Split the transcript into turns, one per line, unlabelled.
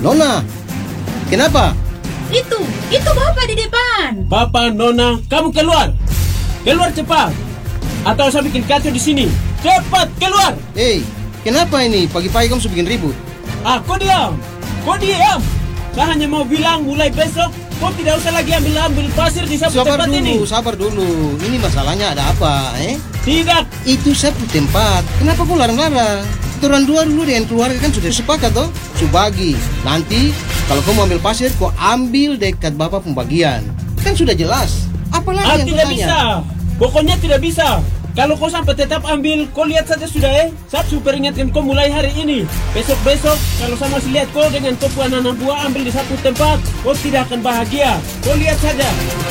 Nona, kenapa?
Itu bapak di depan.
Bapak, Nona, kamu keluar. Keluar cepat. Atau saya bikin kacau di sini. Cepat keluar.
Hei, kenapa ini? Pagi-pagi kamu sudah bikin ribut.
Kau diam. Kau diam. Saya hanya mau bilang mulai besok kau tidak usah lagi ambil pasir di sapu tempat ini.
Sabar dulu. Ini masalahnya ada apa,
Tidak.
Itu sapu tempat. Kenapa kau larang-larang? Orang dua dulu dengan keluarga kan sudah sepakat toh. Subagi. Nanti kalau kau mau ambil pasir, kau ambil dekat bapak pembagian. Kan sudah jelas. Apalagi yang
tidak
tanya?
bisa. Pokoknya tidak bisa. Kalau kau sampai tetap ambil, kau lihat saja sudah Saya super ingatkan kau mulai hari ini. Besok-besok, kalau saya masih lihat kau dengan topu anak buah ambil di satu tempat, kau tidak akan bahagia. Kau lihat saja.